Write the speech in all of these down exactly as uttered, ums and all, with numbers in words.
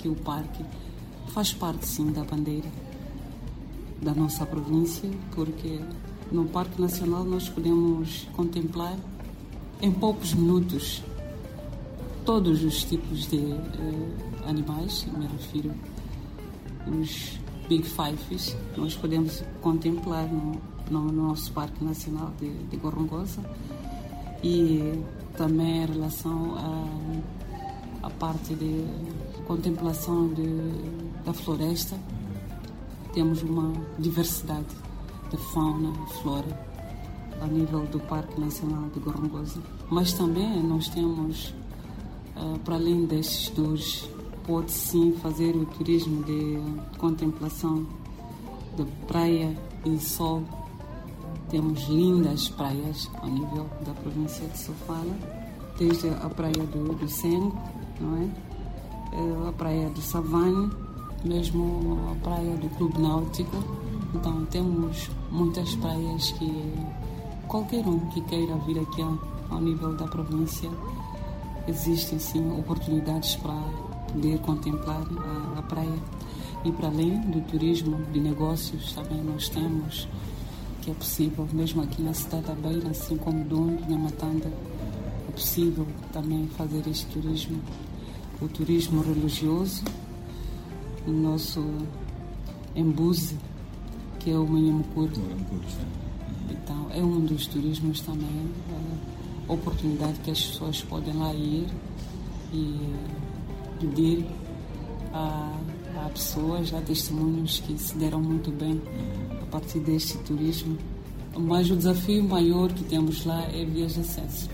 que o parque faz parte, sim, da bandeira da nossa província, porque no Parque Nacional nós podemos contemplar em poucos minutos todos os tipos de uh, animais, me refiro os Big Fives, nós podemos contemplar no, no nosso Parque Nacional de, de Gorongosa, e também em relação à, à parte de contemplação de, da floresta, temos uma diversidade de fauna e flora a nível do Parque Nacional de Gorongosa. Mas também nós temos, uh, para além destes dois, pode sim fazer o turismo de contemplação de praia e sol. Temos lindas praias ao nível da província de Sofala, desde a praia do, do Sengo, não é? A praia do Savane, mesmo a praia do Clube Náutico. Então temos muitas praias que qualquer um que queira vir aqui ao, ao nível da província, existem sim oportunidades para poder contemplar a, a praia. E para além do turismo de negócios, também nós temos que é possível, mesmo aqui na cidade da Beira, assim como Dondo, Nhamatanda, é possível também fazer este turismo, o turismo religioso, o nosso embuze, que é o Manhamucuru. Então, é um dos turismos também, a oportunidade que as pessoas podem lá ir e pedir a, a pessoas, a testemunhos que se deram muito bem a partir deste turismo. Mas o desafio maior que temos lá é vias de acesso.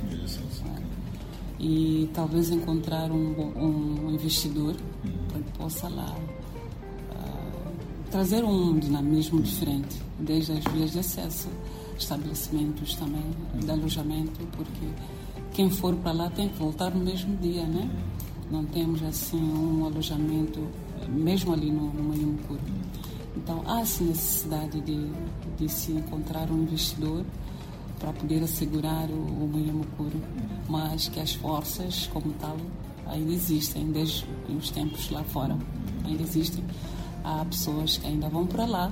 E talvez encontrar um, um investidor para que possa lá uh, trazer um dinamismo diferente, desde as vias de acesso, estabelecimentos também de alojamento, porque quem for para lá tem que voltar no mesmo dia, né? Não temos assim um alojamento, mesmo ali no, no Manhamucuru. Então há-se necessidade de, de se encontrar um investidor para poder assegurar o, o Manhamucuru, mas que as forças como tal ainda existem, desde os tempos lá fora, ainda existem. Há pessoas que ainda vão para lá,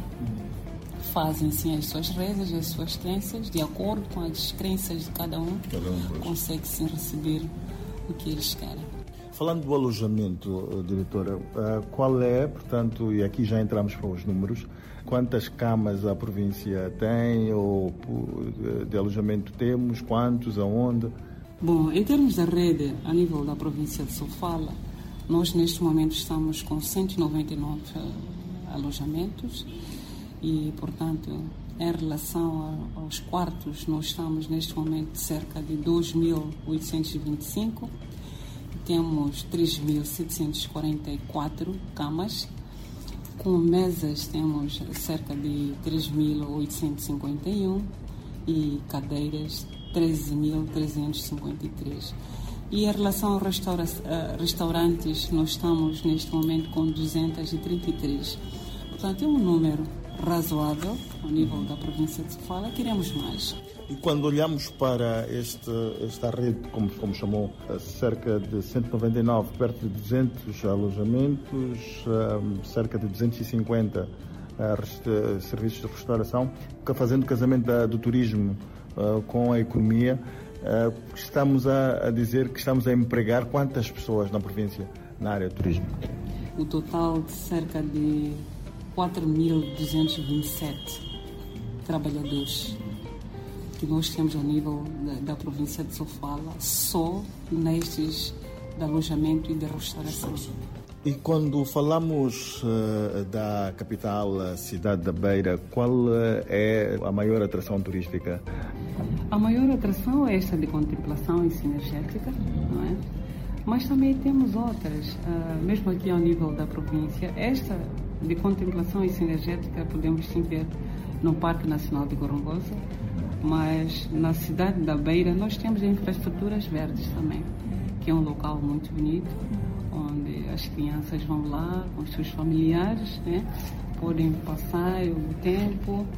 fazem sim as suas rezas, as suas crenças, de acordo com as crenças de cada um, cada um consegue sim receber o que eles querem. Falando do alojamento, diretora, qual é, portanto, e aqui já entramos para os números, quantas camas a província tem ou de alojamento temos, quantos, aonde? Bom, em termos da rede, a nível da província de Sofala, nós neste momento estamos com cento e noventa e nove alojamentos e, portanto, em relação aos quartos, nós estamos neste momento cerca de dois mil oitocentos e vinte e cinco. Temos três mil setecentos e quarenta e quatro camas, com mesas temos cerca de três mil oitocentos e cinquenta e um e cadeiras treze mil trezentos e cinquenta e três. E em relação aos restaura- restaurantes, nós estamos neste momento com duzentos e trinta e três. Portanto, é um número razoável ao nível da província de Sofala. Queremos mais. E quando olhamos para este, esta rede, como, como chamou, cerca de cento e noventa e nove, perto de duzentos alojamentos, um, cerca de duzentos e cinquenta uh, resta- serviços de restauração, fazendo o casamento da, do turismo uh, com a economia, uh, estamos a, a dizer que estamos a empregar quantas pessoas na província na área do turismo? O total de cerca de quatro mil duzentos e vinte e sete trabalhadores que nós temos a nível da, da província de Sofala, só nestes de alojamento e de restauração. E quando falamos uh, da capital, a cidade da Beira, qual uh, é a maior atração turística? A maior atração é esta de contemplação e sinergética, não é? Mas também temos outras, uh, mesmo aqui ao nível da província. Esta de contemplação e sinergética podemos sim ver no Parque Nacional de Gorongosa, mas na cidade da Beira nós temos infraestruturas verdes também, que é um local muito bonito, onde as crianças vão lá com os seus familiares, né? Podem passar o tempo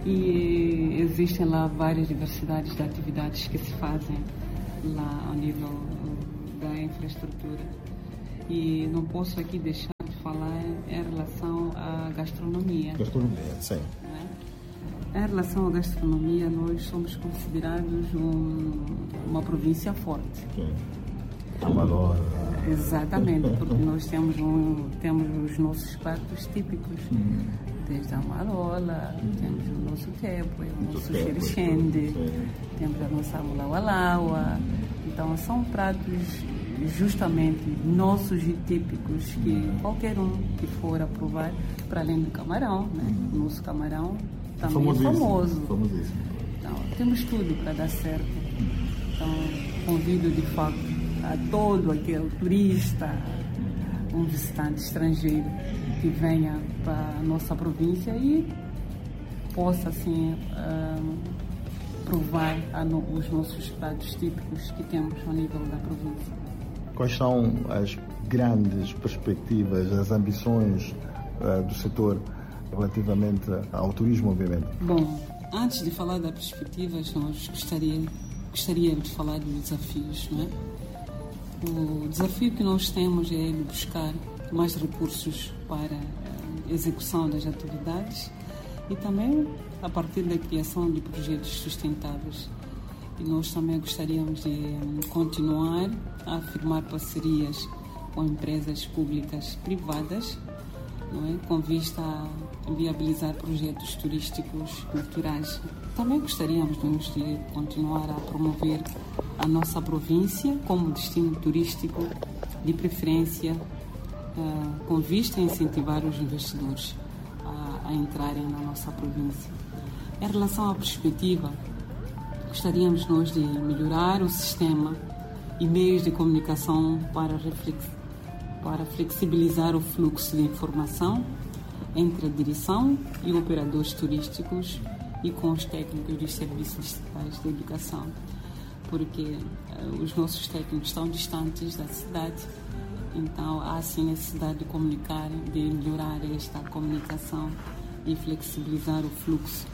e existem lá várias diversidades de atividades que se fazem lá ao nível da infraestrutura. E não posso aqui deixar falar em relação à gastronomia. Gastronomia, sim. É? Em relação à gastronomia, nós somos considerados um, uma província forte. Sim. Amadora. Exatamente, porque nós temos, um, temos os nossos pratos típicos. Hum. Desde a marola, hum. temos o nosso tepo, o nosso xerixende, temos a nossa mulaualaua. Então, são pratos justamente nossos e típicos que qualquer um que for a provar, para além do camarão, né? Hum. O nosso camarão também é famoso. Famosíssimo. Então, temos tudo para dar certo. Então, convido de facto a todo aquele turista, um visitante estrangeiro que venha para a nossa província e possa assim uh, provar a no, os nossos pratos típicos que temos ao nível da província. Quais são as grandes perspectivas, as ambições uh, do setor relativamente ao turismo, obviamente? Bom, antes de falar das perspectivas, nós gostaria, gostaríamos de falar dos desafios, não é? O desafio que nós temos é de buscar mais recursos para a execução das atividades e também a partir da criação de projetos sustentáveis. E nós também gostaríamos de continuar a firmar parcerias com empresas públicas privadas, não é? Com vista a viabilizar projetos turísticos culturais. Também gostaríamos de continuar a promover a nossa província como destino turístico de preferência, uh, com vista a incentivar os investidores a, a entrarem na nossa província. Em relação à perspectiva, gostaríamos nós de melhorar o sistema e meios de comunicação para, reflex, para flexibilizar o fluxo de informação entre a direção e operadores turísticos e com os técnicos dos serviços distritais de educação, porque uh, os nossos técnicos estão distantes da cidade, então há sim necessidade de comunicar, de melhorar esta comunicação e flexibilizar o fluxo.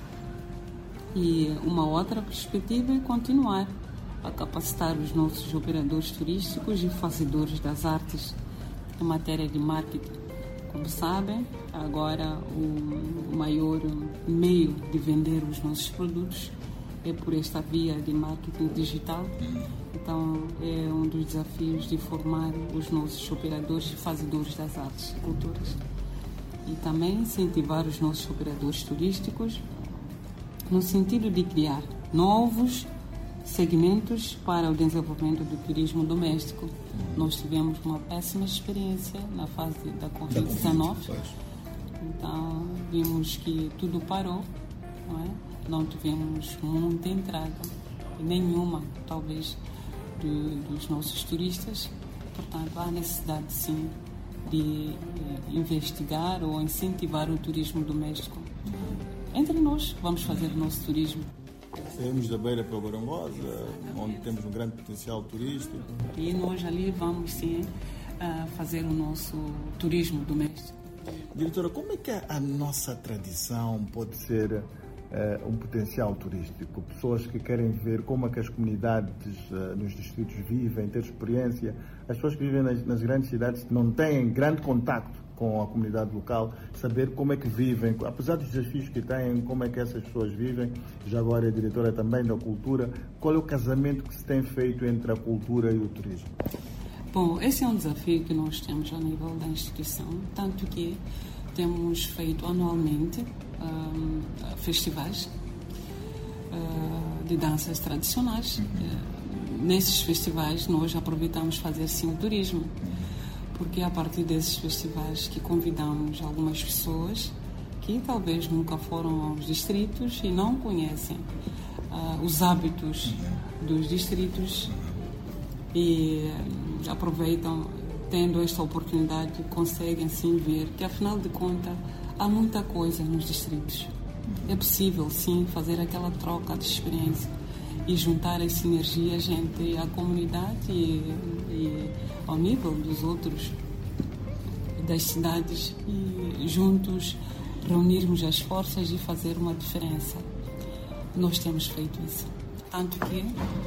E uma outra perspectiva é continuar a capacitar os nossos operadores turísticos e fazedores das artes em matéria de marketing. Como sabem, agora o maior meio de vender os nossos produtos é por esta via de marketing digital. Então, é um dos desafios de formar os nossos operadores e fazedores das artes e culturas. E também incentivar os nossos operadores turísticos no sentido de criar novos segmentos para o desenvolvimento do turismo doméstico. Nós tivemos uma péssima experiência na fase da covid dezenove, então vimos que tudo parou, não é? Não tivemos muita entrada, nenhuma talvez de, dos nossos turistas, portanto há necessidade sim de investigar ou incentivar o turismo doméstico. Entre nós vamos fazer o nosso turismo. Saímos da Beira para Gorongosa, onde temos um grande potencial turístico. E nós ali vamos sim uh, fazer o nosso turismo doméstico. Diretora, como é que a nossa tradição pode ser uh, um potencial turístico? Pessoas que querem ver como é que as comunidades uh, nos distritos vivem, ter experiência. As pessoas que vivem nas, nas grandes cidades não têm grande contacto com a comunidade local, saber como é que vivem, apesar dos desafios que têm, como é que essas pessoas vivem. Já agora é diretora também da cultura. Qual é o casamento que se tem feito entre a cultura e o turismo? Bom, esse é um desafio que nós temos a nível da instituição, tanto que temos feito anualmente um, festivais uh, de danças tradicionais. Uh, nesses festivais nós aproveitamos fazer sim o turismo, porque é a partir desses festivais que convidamos algumas pessoas que talvez nunca foram aos distritos e não conhecem uh, os hábitos dos distritos e uh, aproveitam, tendo esta oportunidade, conseguem sim ver que, afinal de contas, há muita coisa nos distritos. É possível, sim, fazer aquela troca de experiência e juntar as sinergias entre a comunidade e, e ao nível dos outros, das cidades, e juntos reunirmos as forças e fazer uma diferença. Nós temos feito isso. Tanto que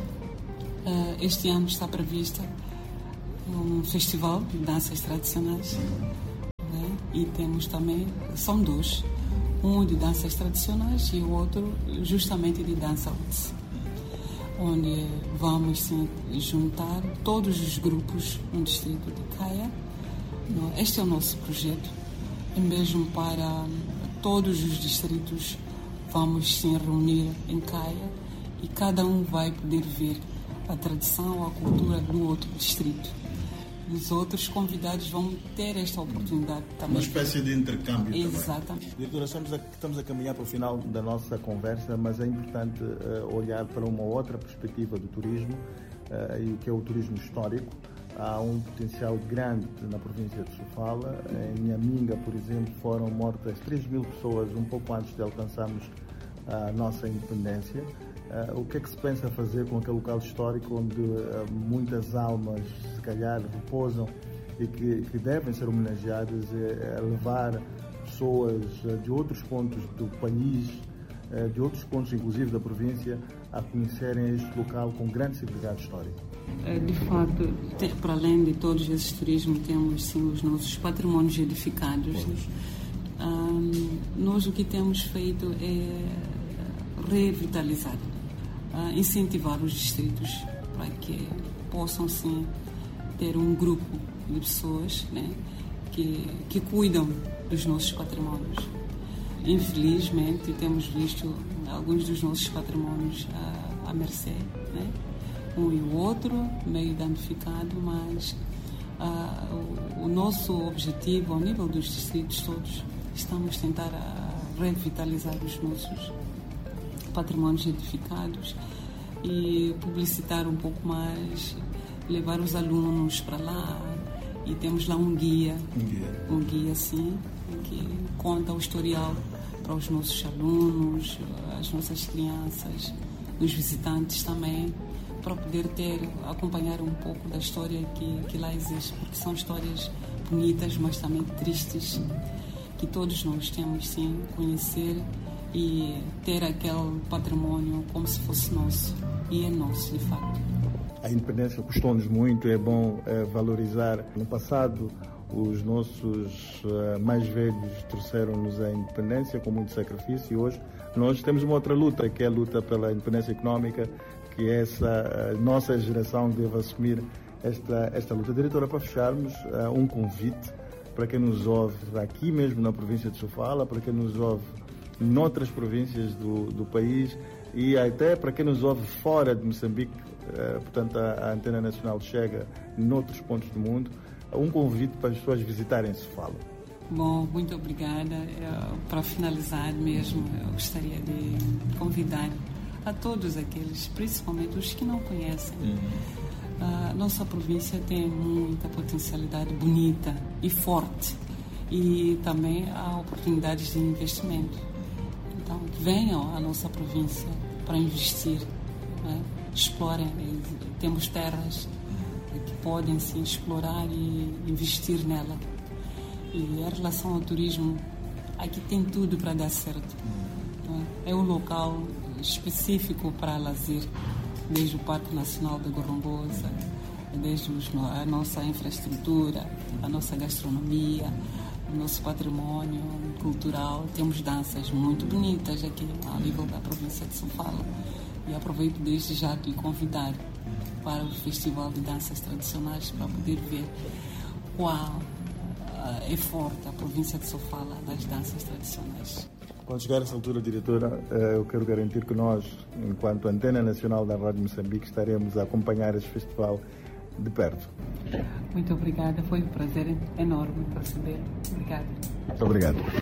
uh, este ano está prevista um festival de danças tradicionais, E temos também, são dois, um de danças tradicionais e o outro justamente de dança roots, onde vamos sim, juntar todos os grupos no distrito de Caia. Este é o nosso projeto, e mesmo para todos os distritos vamos sim reunir em Caia e cada um vai poder ver a tradição, a cultura do outro distrito. Os outros convidados vão ter esta oportunidade também. Uma espécie de intercâmbio. Exatamente. Também. Diretora, estamos a, estamos a caminhar para o final da nossa conversa, mas é importante uh, olhar para uma outra perspectiva do turismo, uh, e que é o turismo histórico. Há um potencial grande na província de Sofala. Em Nhaminga, por exemplo, foram mortas três mil pessoas um pouco antes de alcançarmos a nossa independência. Uh, o que é que se pensa fazer com aquele local histórico onde uh, muitas almas, se calhar, repousam e que, que devem ser homenageadas, é, é levar pessoas uh, de outros pontos do país, uh, de outros pontos, inclusive da província, a conhecerem este local com grande significado histórico? De facto, para além de todos esses turismos, temos sim os nossos patrimónios edificados. Um, nós o que temos feito é revitalizar, uh, incentivar os distritos para que possam sim ter um grupo de pessoas, né, que, que cuidam dos nossos patrimónios. Infelizmente temos visto alguns dos nossos patrimónios à, à mercê, né, um e o outro meio danificado, mas uh, o, o nosso objetivo ao nível dos distritos todos, estamos a tentar a revitalizar os nossos patrimónios edificados e publicitar um pouco mais, levar os alunos para lá, e temos lá um guia, um guia, um guia sim, que conta o historial para os nossos alunos, as nossas crianças, os visitantes também, para poder ter, acompanhar um pouco da história que, que lá existe, porque são histórias bonitas, mas também tristes, que todos nós temos sim conhecer e ter aquele património como se fosse nosso, e é nosso de facto. A independência custou-nos muito, é bom é, valorizar. No passado, os nossos uh, mais velhos trouxeram-nos a independência com muito sacrifício, e hoje nós temos uma outra luta, que é a luta pela independência económica, que essa uh, nossa geração deve assumir esta, esta luta. Diretora, para fecharmos, uh, um convite para quem nos ouve aqui mesmo na província de Sofala, para quem nos ouve noutras províncias do, do país e até para quem nos ouve fora de Moçambique, uh, portanto a, a Antena Nacional chega noutros pontos do mundo, um convite para as pessoas visitarem Sofala. Bom, muito obrigada. Eu, para finalizar mesmo, eu gostaria de convidar a todos aqueles, principalmente os que não conhecem. Uhum. A nossa província tem muita potencialidade bonita e forte, e também há oportunidades de investimento. Então, venham à nossa província para investir, né? Explorem. Temos terras que podem se explorar e investir nela. E em relação ao turismo, aqui tem tudo para dar certo. Né? É um local específico para lazer, desde o Parque Nacional da Gorongosa, desde os, a nossa infraestrutura, a nossa gastronomia, o nosso património cultural. Temos danças muito bonitas aqui ao nível da província de Sofala. E aproveito desde já de convidar para o Festival de Danças Tradicionais, para poder ver qual é forte a província de Sofala das danças tradicionais. Quando chegar essa altura, diretora, eu quero garantir que nós, enquanto Antena Nacional da Rádio Moçambique, estaremos a acompanhar este festival de perto. Muito obrigada, foi um prazer enorme receber. Obrigada. Muito obrigado.